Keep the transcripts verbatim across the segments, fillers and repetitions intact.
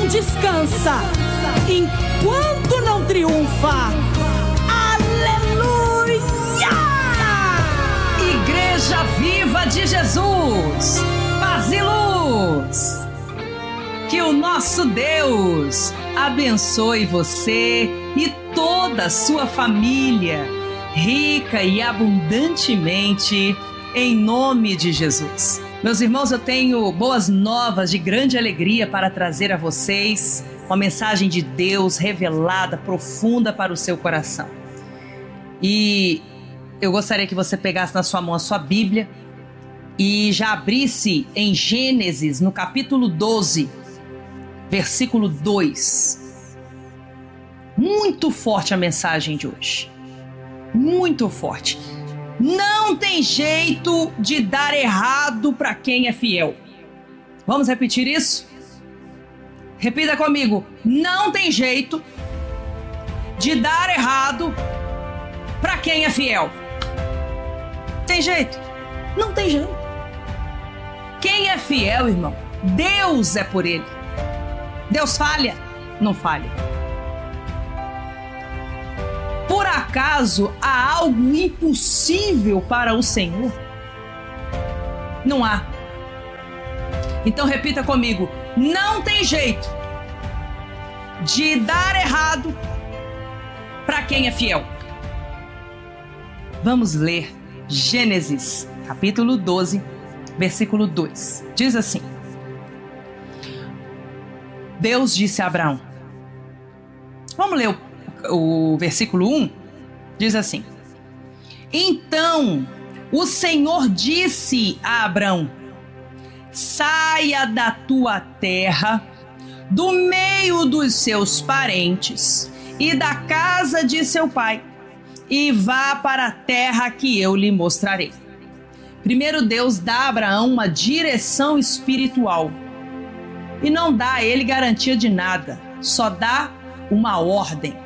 não descansa enquanto não triunfa. Aleluia! Igreja Viva de Jesus, paz e luz. Que o nosso Deus abençoe você e toda a sua família, rica e abundantemente, em nome de Jesus. Meus irmãos, eu tenho boas novas de grande alegria para trazer a vocês, uma mensagem de Deus revelada, profunda para o seu coração. E eu gostaria que você pegasse na sua mão a sua Bíblia e já abrisse em Gênesis, no capítulo doze, versículo dois. Muito forte a mensagem de hoje. Muito forte. Não tem jeito de dar errado para quem é fiel. Vamos repetir isso? Repita comigo. Não tem jeito de dar errado para quem é fiel. Tem jeito? Não tem jeito. Quem é fiel, irmão? Deus é por ele. Deus falha? Não falha. Por acaso há algo impossível para o Senhor? Não há. Então repita comigo. Não tem jeito de dar errado para quem é fiel. Vamos ler Gênesis, capítulo doze, versículo dois. Diz assim: Deus disse a Abraão. Vamos ler o O versículo um diz assim: Então o Senhor disse a Abrão: saia da tua terra, do meio dos seus parentes e da casa de seu pai, e vá para a terra que eu lhe mostrarei. Primeiro, Deus dá a Abraão uma direção espiritual e não dá a ele garantia de nada, só dá uma ordem.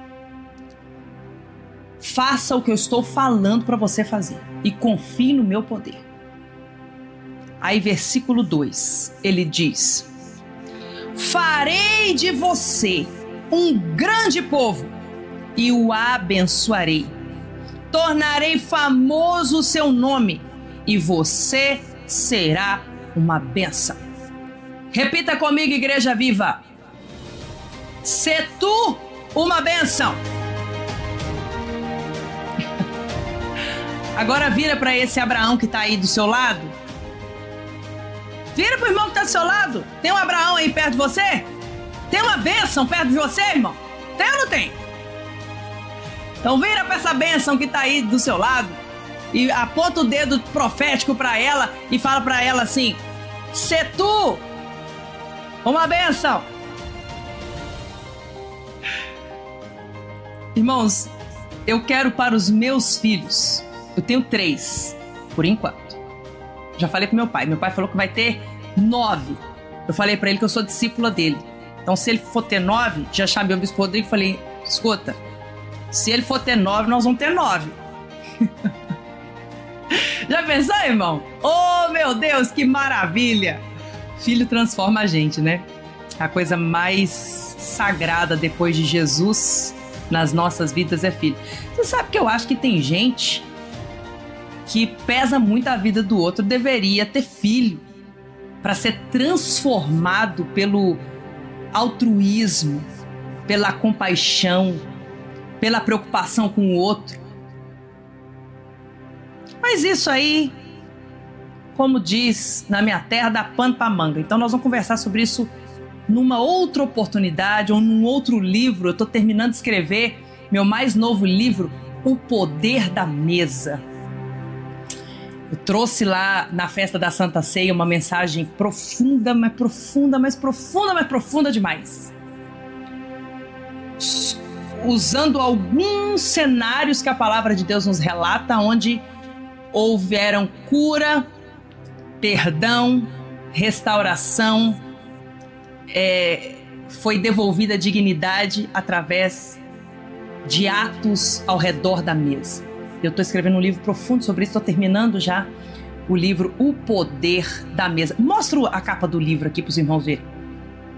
Faça o que eu estou falando para você fazer e confie no meu poder. Aí versículo dois, ele diz: farei de você um grande povo e o abençoarei. Tornarei famoso o seu nome e você será uma bênção. Repita comigo, Igreja Viva. Se tu uma bênção. Agora vira para esse Abraão que está aí do seu lado. Vira para o irmão que está do seu lado. Tem um Abraão aí perto de você? Tem uma bênção perto de você, irmão? Tem ou não tem? Então vira para essa bênção que está aí do seu lado e aponta o dedo profético para ela e fala para ela assim: se tu uma bênção. Irmãos, eu quero para os meus filhos. Eu tenho três, por enquanto. Já falei pro meu pai. Meu pai falou que vai ter nove. Eu falei pra ele que eu sou discípula dele. Então, se ele for ter nove, já chamei o bispo Rodrigo e falei: escuta, se ele for ter nove, nós vamos ter nove. Já pensou, irmão? Oh, meu Deus, que maravilha! Filho transforma a gente, né? A coisa mais sagrada depois de Jesus nas nossas vidas é filho. Você sabe que eu acho que tem gente que pesa muito a vida do outro, deveria ter filho para ser transformado pelo altruísmo, pela compaixão, pela preocupação com o outro. Mas isso aí, como diz na minha terra, dá pano pra manga. Então nós vamos conversar sobre isso numa outra oportunidade ou num outro livro. Eu estou terminando de escrever meu mais novo livro, O Poder da Mesa. Eu trouxe lá na festa da Santa Ceia uma mensagem profunda, mas profunda, mais profunda, mais profunda demais. Usando alguns cenários que a palavra de Deus nos relata, onde houveram cura, perdão, restauração, é, foi devolvida a dignidade através de atos ao redor da mesa. Eu estou escrevendo um livro profundo sobre isso, estou terminando já o livro O Poder da Mesa. Mostra a capa do livro aqui para os irmãos verem.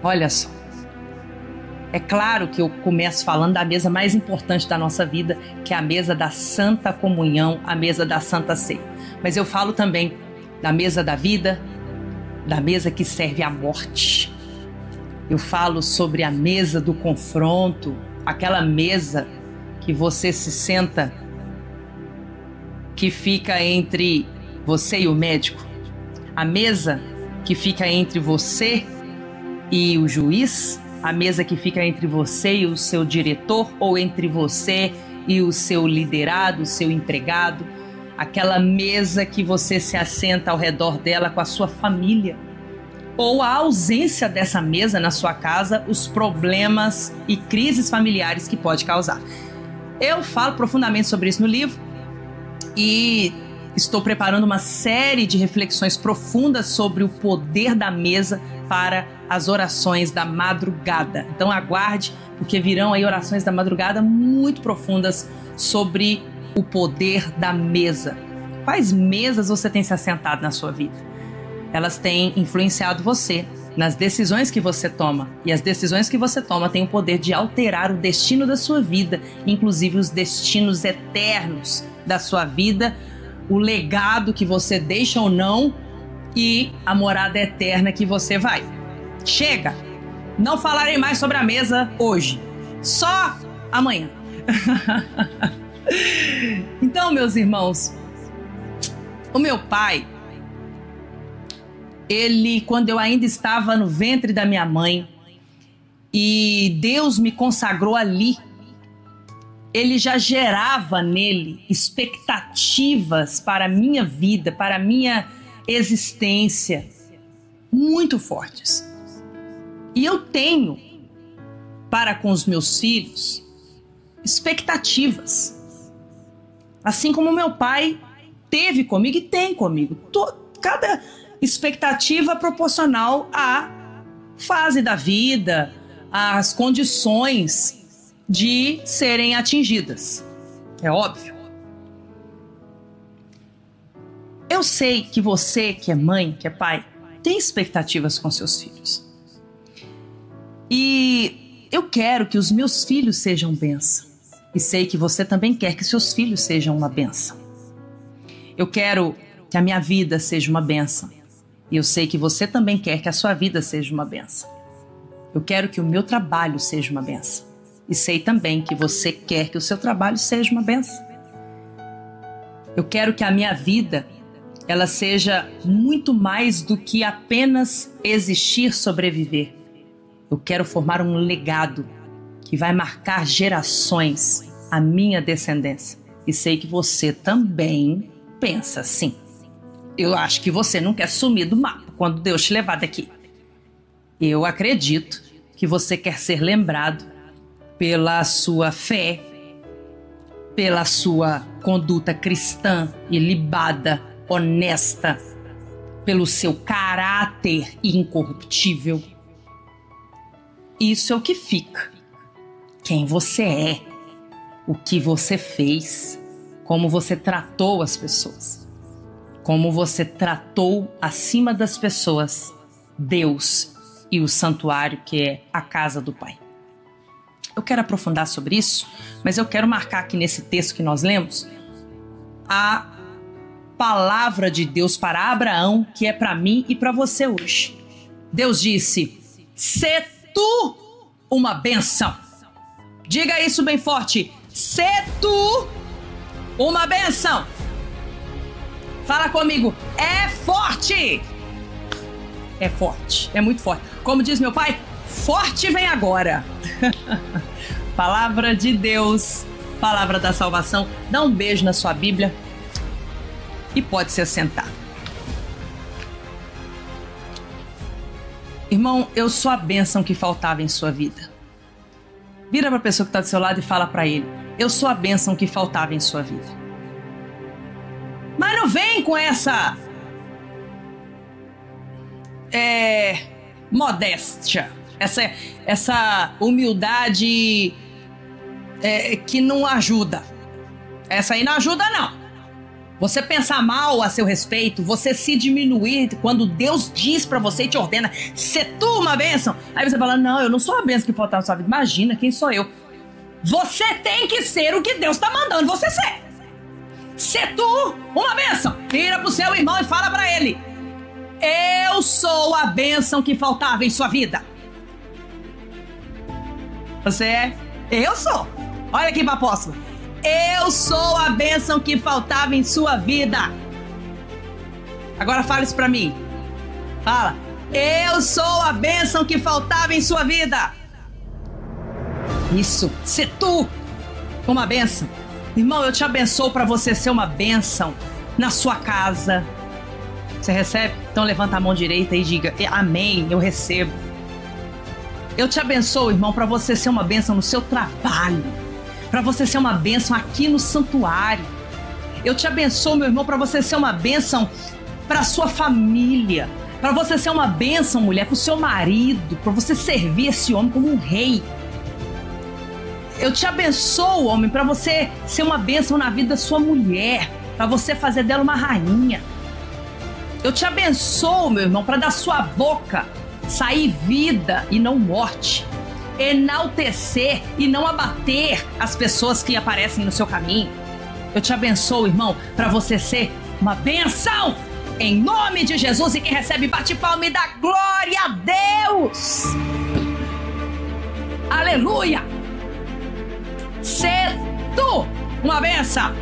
Olha só. É claro que eu começo falando da mesa mais importante da nossa vida, que é a mesa da Santa Comunhão, a mesa da Santa Ceia. Mas eu falo também da mesa da vida, da mesa que serve à morte. Eu falo sobre a mesa do confronto, aquela mesa que você se senta, que fica entre você e o médico. A mesa que fica entre você e o juiz, a mesa que fica entre você e o seu diretor, ou entre você e o seu liderado, o seu empregado, aquela mesa que você se assenta ao redor dela com a sua família, ou a ausência dessa mesa na sua casa, os problemas e crises familiares que pode causar. Eu falo profundamente sobre isso no livro e estou preparando uma série de reflexões profundas sobre o poder da mesa para as orações da madrugada. Então aguarde, porque virão aí orações da madrugada muito profundas sobre o poder da mesa. Quais mesas você tem se assentado na sua vida? Elas têm influenciado você nas decisões que você toma. E as decisões que você toma têm o poder de alterar o destino da sua vida, inclusive os destinos eternos da sua vida, o legado que você deixa ou não e a morada eterna que você vai. Chega! Não falarei mais sobre a mesa hoje, só amanhã. Então, meus irmãos, o meu pai, ele, quando eu ainda estava no ventre da minha mãe e Deus me consagrou ali, ele já gerava nele expectativas para a minha vida, para a minha existência, muito fortes. E eu tenho para com os meus filhos expectativas. Assim como meu pai teve comigo e tem comigo. Cada expectativa proporcional à fase da vida, às condições de serem atingidas. É óbvio. Eu sei que você, que é mãe, que é pai, tem expectativas com seus filhos. E eu quero que os meus filhos sejam bênção. E sei que você também quer que seus filhos sejam uma bênção. Eu quero que a minha vida seja uma bênção. E eu sei que você também quer que a sua vida seja uma bênção. Eu quero que o meu trabalho seja uma bênção. E sei também que você quer que o seu trabalho seja uma bênção. Eu quero que a minha vida, ela seja muito mais do que apenas existir, sobreviver. Eu quero formar um legado que vai marcar gerações, a minha descendência. E sei que você também pensa assim. Eu acho que você não quer sumir do mapa quando Deus te levar daqui. Eu acredito que você quer ser lembrado pela sua fé, pela sua conduta cristã, ilibada, honesta, pelo seu caráter incorruptível. Isso é o que fica. Quem você é, o que você fez, como você tratou as pessoas, como você tratou acima das pessoas Deus e o santuário que é a casa do Pai. Eu quero aprofundar sobre isso, mas eu quero marcar aqui nesse texto que nós lemos a palavra de Deus para Abraão, que é para mim e para você hoje. Deus disse: "Sê tu uma bênção." Diga isso bem forte. Sê tu uma bênção. Fala comigo. É forte. É forte. É muito forte. Como diz meu pai, forte vem agora. Palavra de Deus. Palavra da salvação. Dá um beijo na sua Bíblia e pode se assentar. Irmão, eu sou a bênção que faltava em sua vida. Vira para a pessoa que está do seu lado e fala para ele: eu sou a bênção que faltava em sua vida. Mas não vem com essa é, modéstia, essa, essa humildade é, que não ajuda. Essa aí não ajuda, não. você pensar mal a seu respeito, você se diminuir quando Deus diz pra você e te ordena ser tu uma bênção. Aí você fala, não, eu não sou a bênção que faltava na sua vida. Imagina, quem sou eu? Você tem que ser o que Deus tá mandando você ser. Ser tu uma bênção. Vira pro seu irmão e fala pra ele, eu sou a bênção que faltava em sua vida. Você é? Eu sou. Olha aqui pra apóstolo. Eu sou a bênção que faltava em sua vida. Agora fala isso pra mim. Fala. Eu sou a bênção que faltava em sua vida. Isso. Ser tu uma bênção. Irmão, eu te abençoo pra você ser uma bênção na sua casa. Você recebe? Então levanta a mão direita e diga, amém, eu recebo. Eu te abençoo, irmão, pra você ser uma bênção no seu trabalho. Para você ser uma bênção aqui no santuário. Eu te abençoo, meu irmão, para você ser uma bênção para sua família. Para você ser uma bênção, mulher, para o seu marido. Para você servir esse homem como um rei. Eu te abençoo, homem, para você ser uma bênção na vida da sua mulher. Para você fazer dela uma rainha. Eu te abençoo, meu irmão, para da sua boca sair vida e não morte. Enaltecer e não abater as pessoas que aparecem no seu caminho. Eu te abençoo, irmão, para você ser uma benção em nome de Jesus. E quem recebe bate palma e dá glória a Deus. Aleluia. Ser tu uma benção.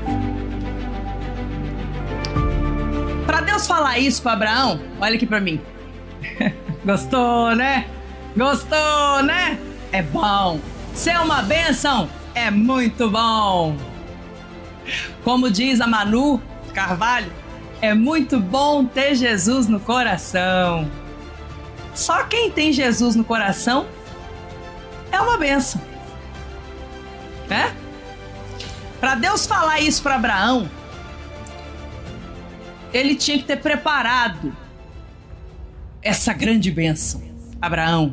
Para Deus falar isso para Abraão, olha aqui para mim. Gostou, né? Gostou, né? É bom. Ser uma bênção é muito bom. Como diz a Manu Carvalho, é muito bom ter Jesus no coração. Só quem tem Jesus no coração é uma bênção. Né? Para Deus falar isso para Abraão, ele tinha que ter preparado essa grande bênção. Abraão,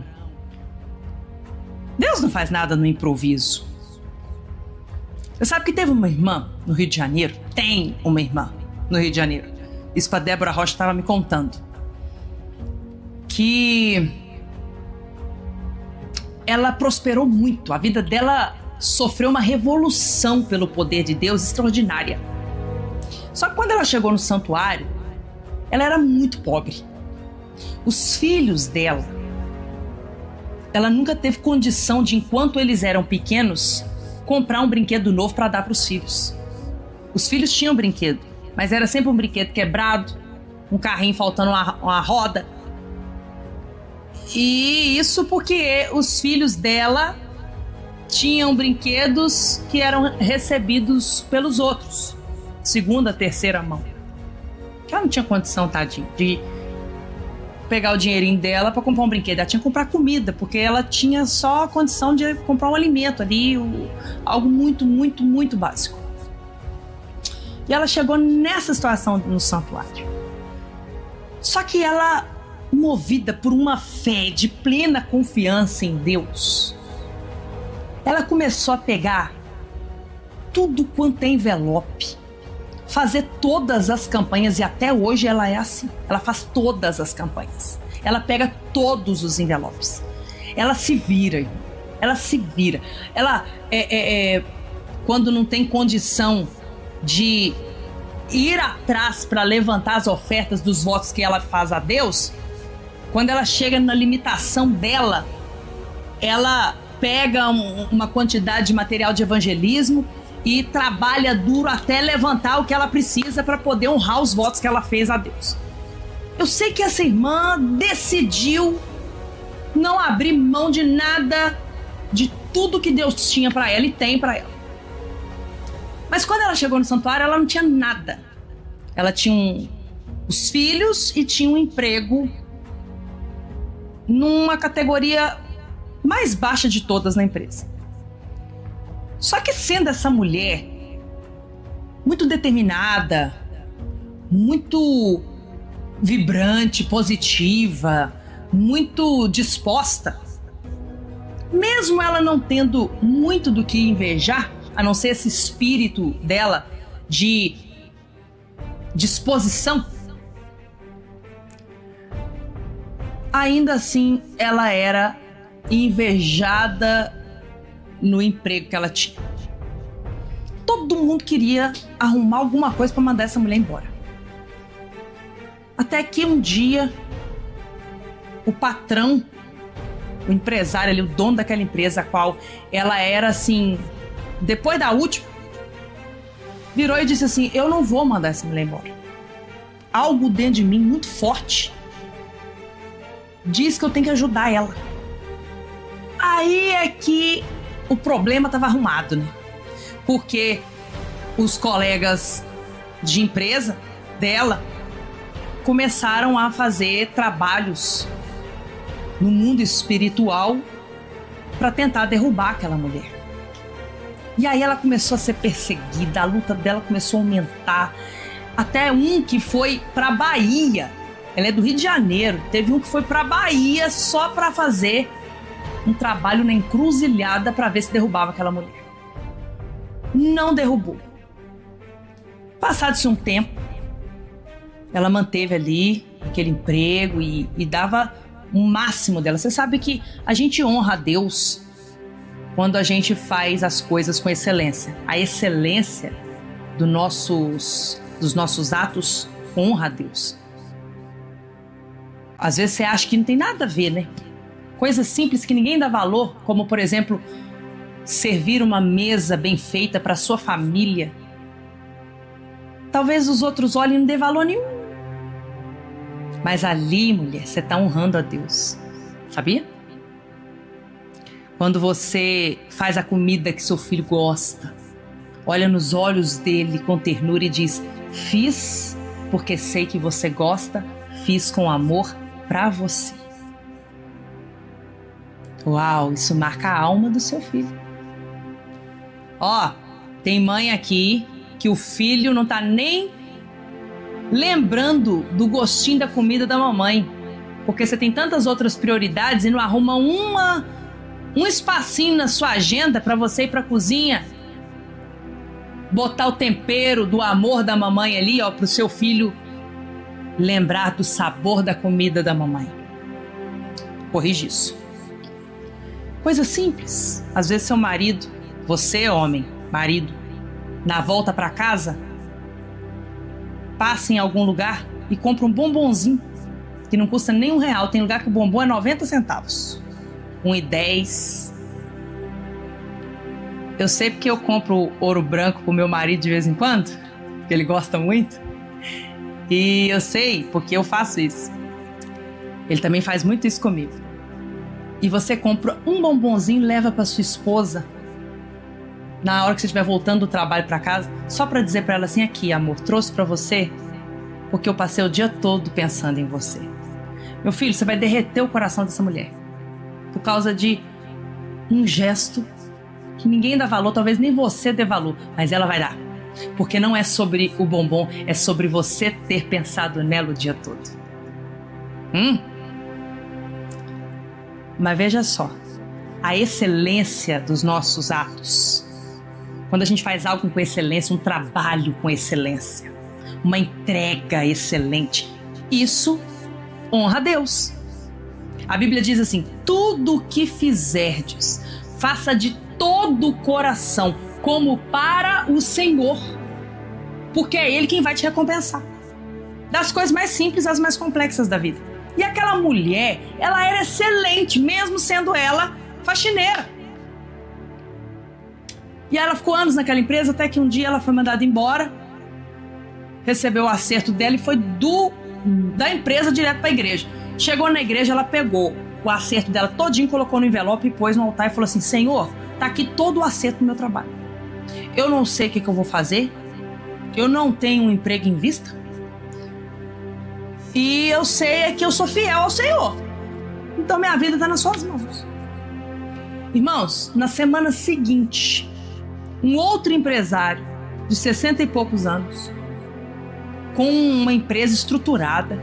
Deus não faz nada no improviso. Você sabe que teve uma irmã no Rio de Janeiro? Tem uma irmã no Rio de Janeiro. Isso a Débora Rocha estava me contando. Que ela prosperou muito. A vida dela sofreu uma revolução pelo poder de Deus extraordinária. Só que quando ela chegou no santuário, ela era muito pobre. Os filhos dela, ela nunca teve condição de, enquanto eles eram pequenos, comprar um brinquedo novo para dar para os filhos. Os filhos tinham brinquedo, mas era sempre um brinquedo quebrado, um carrinho faltando uma, uma roda. E isso porque os filhos dela tinham brinquedos que eram recebidos pelos outros, segunda, terceira mão. Ela não tinha condição, tadinha, de pegar o dinheirinho dela para comprar um brinquedo. Ela tinha que comprar comida, porque ela tinha só a condição de comprar um alimento ali, o, algo muito, muito, muito básico. E ela chegou nessa situação no santuário. Só que ela, movida por uma fé de plena confiança em Deus, ela começou a pegar tudo quanto é envelope, fazer todas as campanhas, e até hoje ela é assim. Ela faz todas as campanhas. Ela pega todos os envelopes. Ela se vira. Ela se vira. Ela, é, é, é, quando não tem condição de ir atrás para levantar as ofertas dos votos que ela faz a Deus, quando ela chega na limitação dela, ela pega um, uma quantidade de material de evangelismo e trabalha duro até levantar o que ela precisa para poder honrar os votos que ela fez a Deus. Eu sei que essa irmã decidiu não abrir mão de nada, de tudo que Deus tinha para ela e tem para ela. Mas quando ela chegou no santuário, ela não tinha nada. Ela tinha um, os filhos e tinha um emprego numa categoria mais baixa de todas na empresa. Só que, sendo essa mulher muito determinada, muito vibrante, positiva, muito disposta, mesmo ela não tendo muito do que invejar, a não ser esse espírito dela de disposição, ainda assim ela era invejada no emprego que ela tinha. Todo mundo queria arrumar alguma coisa para mandar essa mulher embora. Até que um dia o patrão, o empresário ali, o dono daquela empresa, a qual ela era assim, depois da última, virou e disse assim: eu não vou mandar essa mulher embora. Algo dentro de mim muito forte diz que eu tenho que ajudar ela. Aí é que o problema estava arrumado, né? Porque os colegas de empresa dela começaram a fazer trabalhos no mundo espiritual para tentar derrubar aquela mulher. E aí ela começou a ser perseguida, a luta dela começou a aumentar, até um que foi para Bahia. Ela é do Rio de Janeiro. Teve um que foi para Bahia só para fazer um trabalho na encruzilhada para ver se derrubava aquela mulher. Não derrubou. Passado-se um tempo, ela manteve ali aquele emprego e, e dava o máximo dela. Você sabe que a gente honra a Deus quando a gente faz as coisas com excelência. A excelência do nossos, dos nossos atos honra a Deus. Às vezes você acha que não tem nada a ver, né? Coisas simples que ninguém dá valor, como, por exemplo, servir uma mesa bem feita para sua família. Talvez os outros olhem e não dê valor nenhum. Mas ali, mulher, você está honrando a Deus. Sabia? Quando você faz a comida que seu filho gosta, olha nos olhos dele com ternura e diz: fiz porque sei que você gosta, fiz com amor para você. Uau, isso marca a alma do seu filho. Ó, tem mãe aqui que o filho não tá nem lembrando do gostinho da comida da mamãe, porque você tem tantas outras prioridades e não arruma uma, um espacinho na sua agenda para você ir pra cozinha, botar o tempero do amor da mamãe ali, ó, pro seu filho lembrar do sabor da comida da mamãe. Corrige isso. Coisa simples. Às vezes seu marido, você homem, marido, na volta para casa, passa em algum lugar e compra um bombonzinho que não custa nem um real. Tem lugar que o bombom é noventa centavos, um e dez. Eu sei porque eu compro ouro branco pro meu marido de vez em quando, que ele gosta muito. E eu sei porque eu faço isso. Ele também faz muito isso comigo. E você compra um bombonzinho e leva para sua esposa na hora que você estiver voltando do trabalho para casa, só para dizer para ela assim: aqui, amor, trouxe para você porque eu passei o dia todo pensando em você. Meu filho, você vai derreter o coração dessa mulher por causa de um gesto que ninguém dá valor, talvez nem você dê valor, mas ela vai dar. Porque não é sobre o bombom, é sobre você ter pensado nela o dia todo. Hum? Mas veja só, a excelência dos nossos atos. Quando a gente faz algo com excelência, um trabalho com excelência, uma entrega excelente, isso honra a Deus. A Bíblia diz assim: tudo o que fizerdes, faça de todo o coração, como para o Senhor, porque é Ele quem vai te recompensar. Das coisas mais simples às mais complexas da vida. E aquela mulher, ela era excelente, mesmo sendo ela faxineira. E ela ficou anos naquela empresa, até que um dia ela foi mandada embora, recebeu o acerto dela e foi do, da empresa direto para a igreja. Chegou na igreja, ela pegou o acerto dela todinho, colocou no envelope e pôs no altar e falou assim: Senhor, tá aqui todo o acerto do meu trabalho. Eu não sei o que, que eu vou fazer, eu não tenho um emprego em vista, e eu sei é que eu sou fiel ao Senhor. Então minha vida está nas suas mãos. Irmãos, na semana seguinte, um outro empresário de sessenta e poucos anos, com uma empresa estruturada,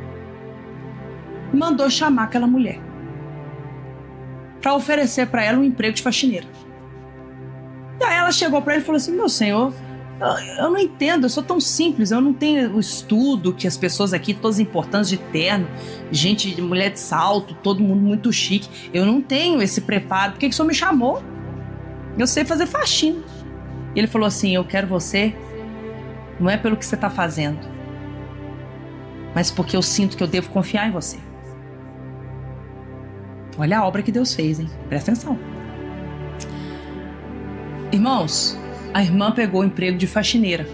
mandou chamar aquela mulher para oferecer para ela um emprego de faxineira. E aí ela chegou para ele e falou assim: meu senhor, Eu, eu não entendo, eu sou tão simples, eu não tenho o estudo que as pessoas aqui, todas importantes de terno, gente, mulher de salto, todo mundo muito chique. Eu não tenho esse preparo. Por que, que o senhor me chamou? Eu sei fazer faxina. Ele falou assim: eu quero você, não é pelo que você está fazendo, mas porque eu sinto que eu devo confiar em você. Olha a obra que Deus fez, hein? Presta atenção. Irmãos, a irmã pegou o emprego de faxineira.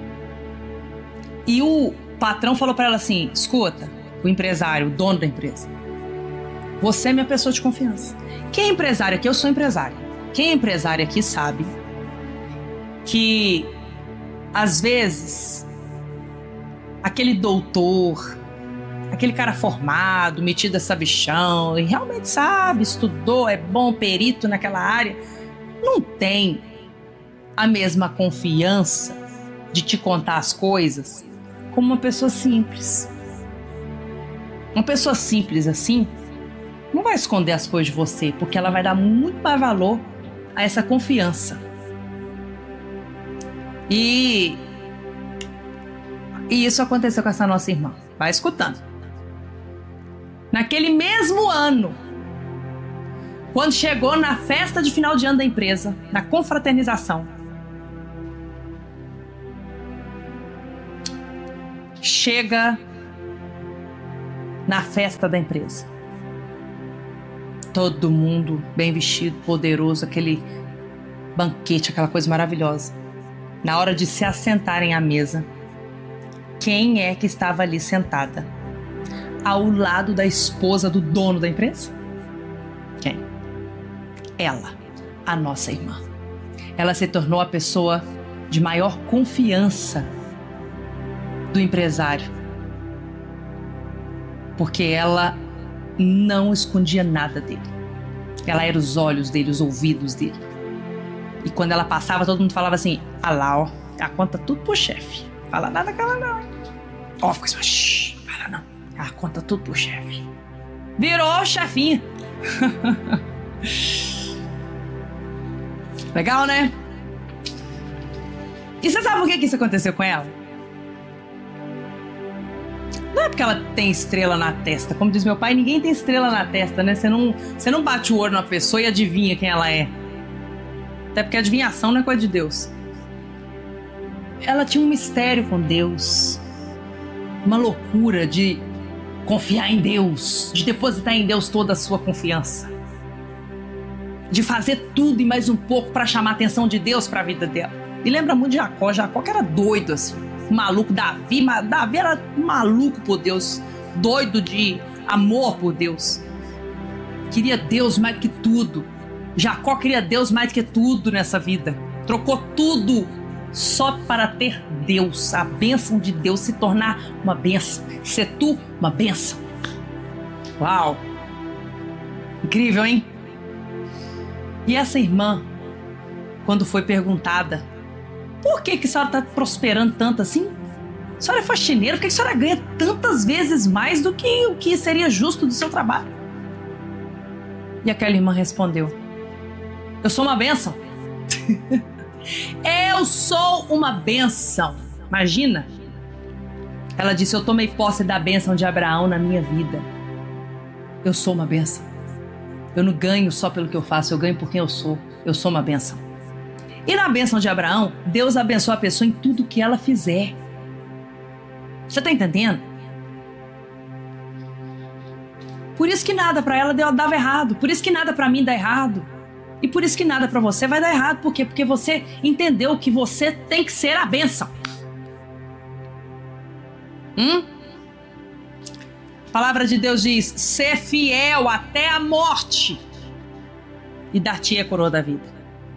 E o patrão falou para ela assim: escuta, o empresário, o dono da empresa, você é minha pessoa de confiança. Quem é empresário aqui? Eu sou empresária. Quem é empresário aqui sabe que, às vezes, aquele doutor, aquele cara formado, metido a sabichão, e realmente sabe, estudou, é bom, perito naquela área, não tem a mesma confiança de te contar as coisas como uma pessoa simples. Uma pessoa simples assim não vai esconder as coisas de você, porque ela vai dar muito mais valor a essa confiança. E, e isso aconteceu com essa nossa irmã. Vai escutando. Naquele mesmo ano, quando chegou na festa de final de ano da empresa, na confraternização, chega na festa da empresa. Todo mundo bem vestido, poderoso, aquele banquete, aquela coisa maravilhosa. Na hora de se assentarem à mesa, quem é que estava ali sentada? Ao lado da esposa do dono da empresa? Quem? Ela, a nossa irmã. Ela se tornou a pessoa de maior confiança do empresário, porque ela não escondia nada dele. Ela era os olhos dele, os ouvidos dele. E quando ela passava, todo mundo falava assim: ah lá, ó, a conta tudo pro chefe. Fala nada com ela não. Ó, fica assim, shh, fala não. A conta tudo pro chefe. Virou chefinha. Legal, né? E você sabe por que que isso aconteceu com ela? Não é porque ela tem estrela na testa. Como diz meu pai, ninguém tem estrela na testa, né? Você não, você não bate o olho numa pessoa e adivinha quem ela é. Até porque a adivinhação não é coisa de Deus. Ela tinha um mistério com Deus. Uma loucura de confiar em Deus. De depositar em Deus toda a sua confiança. De fazer tudo e mais um pouco para chamar a atenção de Deus para a vida dela. E lembra muito de Jacó. Jacó que era doido assim. Maluco. Davi, Davi era maluco por Deus, doido de amor por Deus, queria Deus mais que tudo. Jacó queria Deus mais que tudo nessa vida, trocou tudo só para ter Deus, a bênção de Deus, se tornar uma bênção, ser tu uma bênção. Uau, incrível, hein? E essa irmã, quando foi perguntada: por que que a senhora está prosperando tanto assim? A senhora é faxineira, por que a senhora ganha tantas vezes mais do que o que seria justo do seu trabalho? E aquela irmã respondeu: eu sou uma bênção. Eu sou uma bênção. Imagina. Ela disse: eu tomei posse da bênção de Abraão na minha vida. Eu sou uma bênção. Eu não ganho só pelo que eu faço, eu ganho por quem eu sou. Eu sou uma bênção. E na bênção de Abraão, Deus abençoa a pessoa em tudo que ela fizer. Você está entendendo? Por isso que nada para ela dava errado. Por isso que nada para mim dá errado. E por isso que nada para você vai dar errado. Por quê? Porque você entendeu que você tem que ser a bênção. Hum? A palavra de Deus diz: ser fiel até a morte e dar-te a coroa da vida.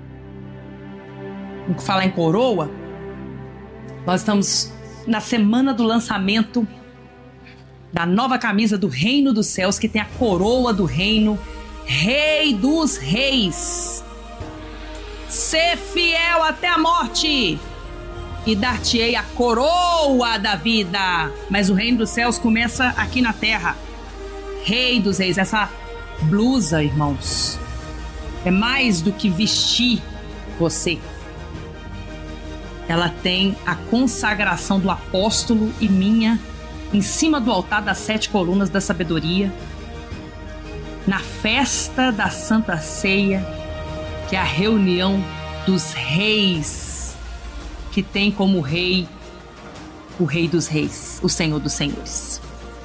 Vamos falar em coroa? Nós estamos na semana do lançamento da nova camisa do Reino dos Céus, que tem a coroa do reino, Rei dos Reis. Ser fiel até a morte e dar-te-ei a coroa da vida. Mas o Reino dos Céus começa aqui na terra. Rei dos Reis. Essa blusa, irmãos, é mais do que vestir você. ela tem a consagração do apóstolo e minha em cima do altar das sete colunas da sabedoria, na festa da Santa Ceia, que é a reunião dos reis, que tem como rei o Rei dos Reis, o Senhor dos Senhores.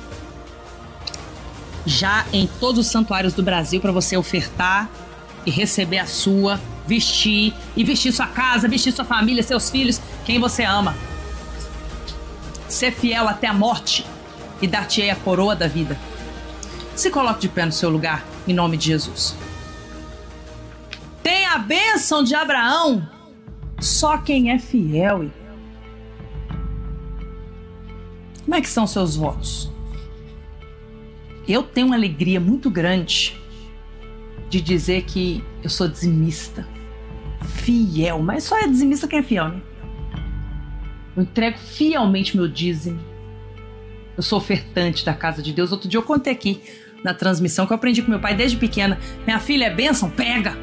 Já em todos os santuários do Brasil, para você ofertar e receber a sua, vestir e vestir sua casa, vestir sua família, seus filhos, quem você ama. Ser fiel até a morte e dar-te-ei a coroa da vida. Se coloque de pé no seu lugar, em nome de Jesus. Tem a bênção de Abraão só quem é fiel. Como é que são seus votos? Eu tenho uma alegria muito grande de dizer que eu sou dizimista, fiel, mas só é dizimista quem é fiel, né? Eu entrego fielmente meu dízimo. Eu sou ofertante da casa de Deus. Outro dia eu contei aqui na transmissão que eu aprendi com meu pai desde pequena. Minha filha é bênção? Pega!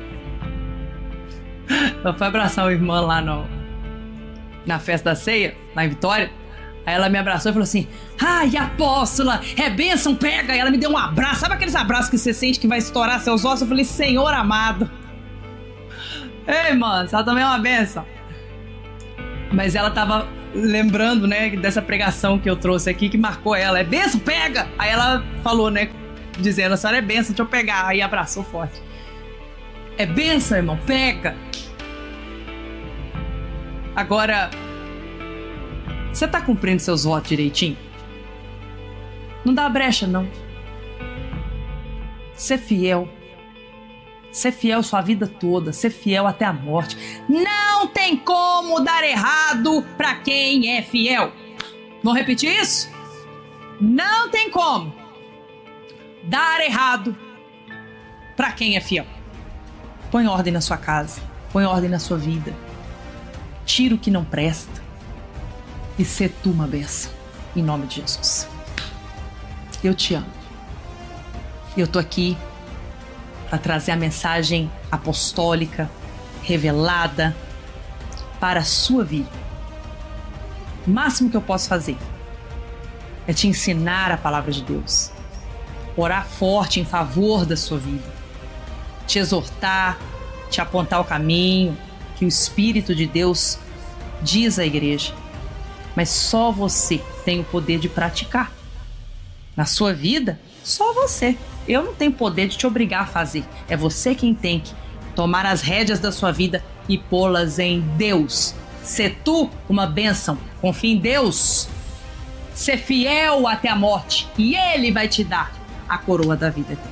Eu fui abraçar uma irmã lá no, na festa da ceia, lá em Vitória. Aí ela me abraçou e falou assim: ai, apóstola, é bênção, pega! E ela me deu um abraço. Sabe aqueles abraços que você sente que vai estourar seus ossos? Eu falei: Senhor amado. Ei, mano, ela também é uma bênção. Mas ela tava lembrando, né, dessa pregação que eu trouxe aqui, que marcou ela. É bênção, pega! Aí ela falou, né, dizendo: a senhora é bênção, deixa eu pegar. Aí abraçou forte. É bênção, irmão, pega! Agora, você tá cumprindo seus votos direitinho? Não dá brecha, não. Ser fiel. Ser fiel sua vida toda. Ser fiel até a morte. Não tem como dar errado pra quem é fiel. Vamos repetir isso? Não tem como dar errado pra quem é fiel. Põe ordem na sua casa. Põe ordem na sua vida. Tira o que não presta. E ser tu uma bênção. Em nome de Jesus. Eu te amo. Eu tô aqui para trazer a mensagem apostólica, revelada para a sua vida. O máximo que eu posso fazer é te ensinar a palavra de Deus, orar forte em favor da sua vida, te exortar, te apontar o caminho que o Espírito de Deus diz à igreja. Mas só você tem o poder de praticar. Na sua vida, só você. Eu não tenho poder de te obrigar a fazer. É você quem tem que tomar as rédeas da sua vida e pô-las em Deus. Ser tu uma bênção. Confie em Deus. Ser fiel até a morte. E Ele vai te dar a coroa da vida eterna.